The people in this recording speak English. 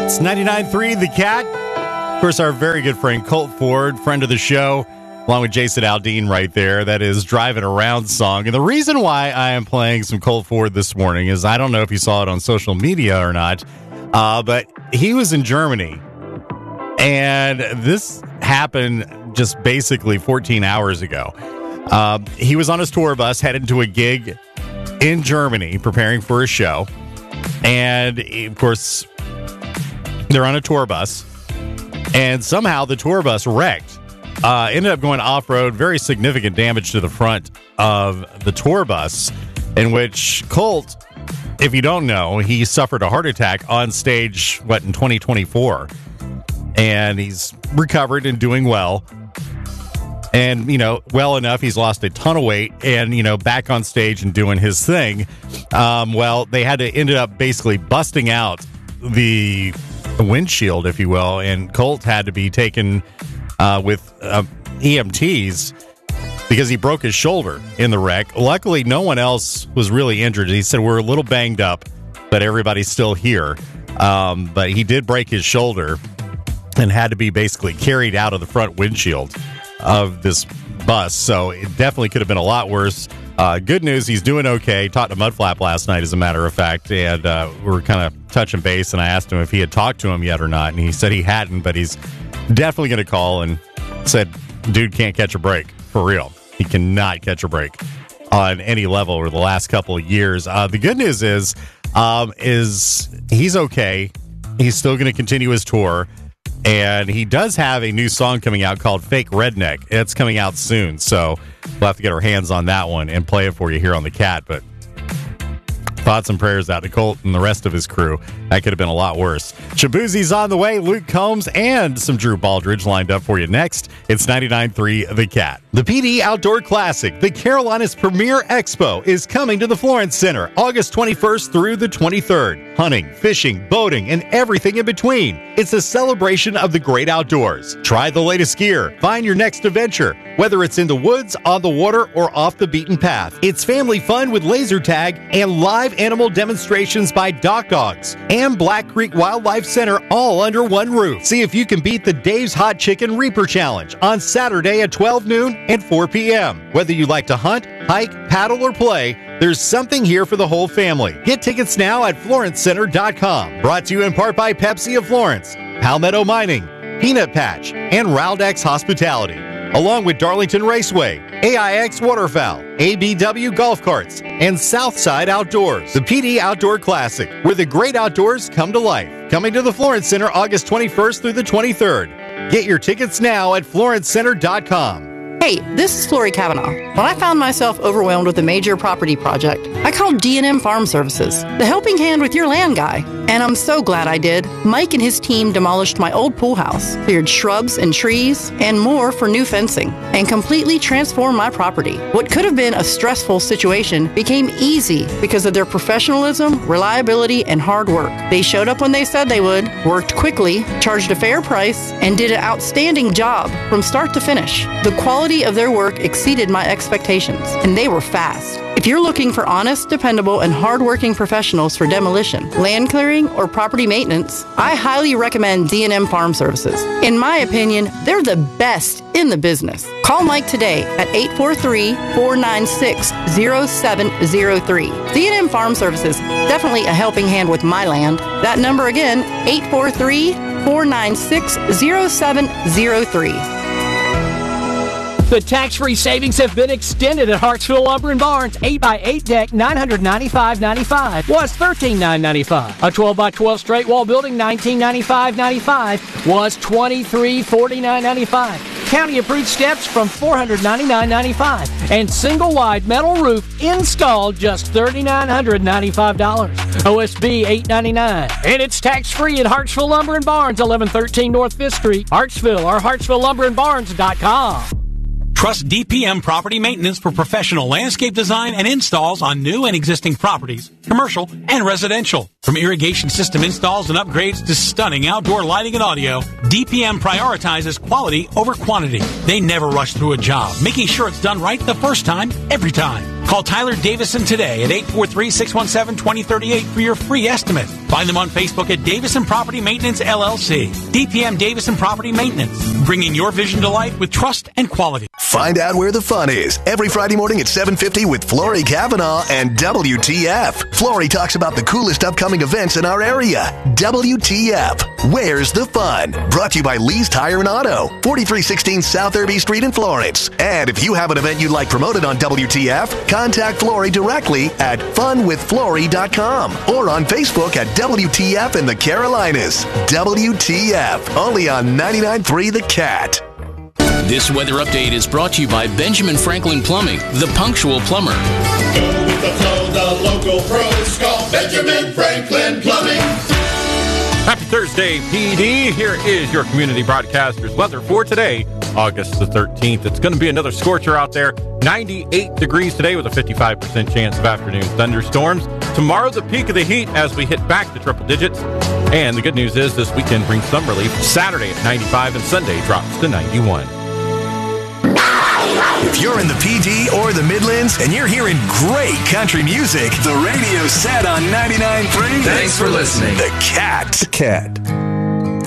It's 99.3 The Cat. Of course, our very good friend Colt Ford, friend of the show, along with Jason Aldean right there. That is Driving Around song. And the reason why I am playing some Colt Ford this morning is I don't know if you saw it on social media or not, but he was in Germany. And this happened just basically 14 hours ago. He was on his tour bus headed to a gig in Germany preparing for a show. And, of course, they're on a tour bus. And somehow the tour bus wrecked. Ended up going off-road, very significant damage to the front of the tour bus, in which Colt, if you don't know, he suffered a heart attack on stage, in 2024. And he's recovered and doing well. And, well enough, he's lost a ton of weight and, back on stage and doing his thing. They had to ended up basically busting out the windshield, if you will, and Colt had to be taken with EMTs because he broke his shoulder in the wreck. Luckily, no one else was really injured. He said, we're a little banged up, but everybody's still here. But he did break his shoulder and had to be basically carried out of the front windshield of this bus. So it definitely could have been a lot worse. Good news, he's doing okay. Talked to Mudflap last night, as a matter of fact, and we were kind of touching base, and I asked him if he had talked to him yet or not, and he said he hadn't, but he's definitely going to call, and said, dude can't catch a break, for real. He cannot catch a break on any level over the last couple of years. The good news is he's okay. He's still going to continue his tour. And he does have a new song coming out called Fake Redneck. It's coming out soon, so we'll have to get our hands on that one and play it for you here on The Cat. But thoughts and prayers out to Colt and the rest of his crew. That could have been a lot worse. Shabuzi's on the way. Luke Combs and some Drew Baldridge lined up for you next. It's 99.3 The Cat. The PD Outdoor Classic, the Carolinas' premier expo, is coming to the Florence Center August 21st through the 23rd. Hunting, fishing, boating, and everything in between. It's a celebration of the great outdoors. Try the latest gear. Find your next adventure, whether it's in the woods, on the water, or off the beaten path. It's family fun with laser tag and live animal demonstrations by Doc Dogs and Black Creek Wildlife Center, all under one roof. See if you can beat the Dave's Hot Chicken Reaper Challenge on Saturday at 12 noon and 4 p.m. Whether you like to hunt, hike, paddle, or play, there's something here for the whole family. Get tickets now at FlorenceCenter.com. Brought to you in part by Pepsi of Florence, Palmetto Mining, Peanut Patch, and Raldex Hospitality, along with Darlington Raceway, AIX Waterfowl, ABW Golf Carts, and Southside Outdoors. The PD Outdoor Classic, where the great outdoors come to life. Coming to the Florence Center August 21st through the 23rd. Get your tickets now at FlorenceCenter.com. Hey, this is Lori Kavanaugh. When I found myself overwhelmed with a major property project, I called D&M Farm Services, the helping hand with your land guy. And I'm so glad I did. Mike and his team demolished my old pool house, cleared shrubs and trees, and more for new fencing, and completely transformed my property. What could have been a stressful situation became easy because of their professionalism, reliability, and hard work. They showed up when they said they would, worked quickly, charged a fair price, and did an outstanding job from start to finish. The quality of their work exceeded my expectations, and they were fast. If you're looking for honest, dependable, and hardworking professionals for demolition, land clearing, or property maintenance, I highly recommend D&M Farm Services. In my opinion, they're the best in the business. Call Mike today at 843-496-0703. D&M Farm Services, definitely a helping hand with my land. That number again, 843-496-0703. The tax-free savings have been extended at Hartsville Lumber and Barns. 8x8 deck, $995.95 was $13,995. A 12x12 straight wall building, $1995.95 was $2349.95. County approved steps from $499.95, and single wide metal roof installed just $3,995. OSB $899, and it's tax-free at Hartsville Lumber and Barns, 1113 North 5th Street, Hartsville, or HartsvilleLumberandBarns.com. Trust DPM Property Maintenance for professional landscape design and installs on new and existing properties, commercial and residential. From irrigation system installs and upgrades to stunning outdoor lighting and audio, DPM prioritizes quality over quantity. They never rush through a job, making sure it's done right the first time, every time. Call Tyler Davison today at 843-617-2038 for your free estimate. Find them on Facebook at Davison Property Maintenance, LLC. DPM Davison Property Maintenance, bringing your vision to life with trust and quality. Find out where the fun is every Friday morning at 7:50 with Flory Kavanaugh and WTF. Flory talks about the coolest upcoming events in our area. WTF. Where's the fun? Brought to you by Lee's Tire and Auto, 4316 South Irby Street in Florence. And if you have an event you'd like promoted on WTF, contact Flory directly at funwithflory.com or on Facebook at WTF in the Carolinas. WTF. Only on 99.3 The Cat. This weather update is brought to you by Benjamin Franklin Plumbing, the punctual plumber. Go with the flow, the local pros call Benjamin Franklin Plumbing. Happy Thursday, PD. Here is your community broadcaster's weather for today, August the 13th. It's going to be another scorcher out there. 98 degrees today with a 55% chance of afternoon thunderstorms. Tomorrow, the peak of the heat as we hit back to triple digits. And the good news is this weekend brings some relief. Saturday at 95 and Sunday drops to 91. If you're in the PD or the Midlands and you're hearing great country music, the radio's set on 99.3. Thanks for listening. The Cat.